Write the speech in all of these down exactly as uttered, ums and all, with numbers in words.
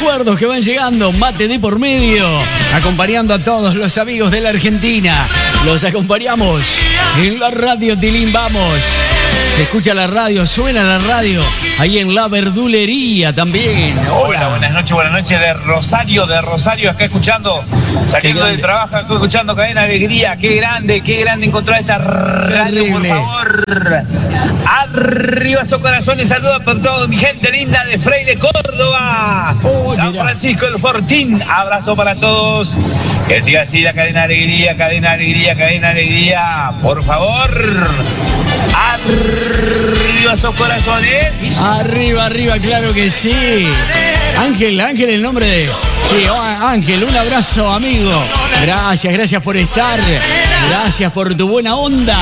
recuerdos que van llegando, mate de por medio, acompañando a todos los amigos de la Argentina. Los acompañamos en la radio Tilín, vamos. Se escucha la radio, suena la radio, ahí en la verdulería también. Hola, Hola, buenas noches, buenas noches de Rosario, de Rosario, acá escuchando, saliendo del trabajo, acá escuchando Cadena Alegría. Qué grande, qué grande encontrar esta radio, por favor. Arriba esos corazones, saludos por toda mi gente linda de Freire, Córdoba. Oh, San mira. Francisco del Fortín, abrazo para todos. Que siga así la Cadena Alegría, Cadena Alegría, Cadena Alegría, por favor. Arriba esos corazones. Arriba, arriba, claro que sí. Ángel, Ángel, el nombre de... Sí, oh, Ángel, un abrazo, amigo. Gracias, gracias por estar. Gracias por tu buena onda.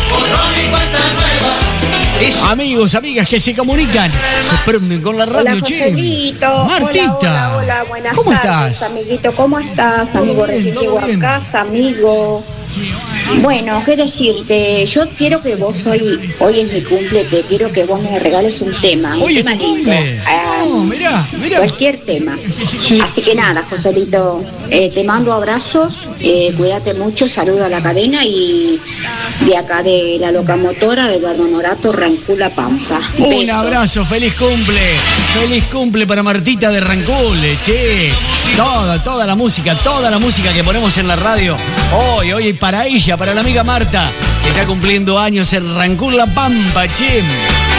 Amigos, amigas que se comunican, se prenden con la radio. Hola, che. Joselito. Martita. Hola, hola, hola, buenas ¿Cómo tardes, estás? amiguito. ¿Cómo estás, Todo amigo? bien, Recién todo llego a bien. casa, amigo. Bueno, qué decirte, yo quiero que vos hoy, hoy es mi cumple, te quiero que vos me regales un tema, un Hoy es tema tu lindo. cumple. Ah, No, mirá, mirá. Cualquier tema. Sí. Así que nada, Joselito, eh, te mando abrazos, eh, cuídate mucho, saludo a la cadena y de acá de la locomotora de Eduardo Norato, Rancula, Pampa. Un Besos. abrazo, feliz cumple. Feliz cumple para Martita de Rancule, che. Toda, toda la música, toda la música que ponemos en la radio. Hoy, hoy para ella, para la amiga Marta, que está cumpliendo años en Rancul La Pampa, che.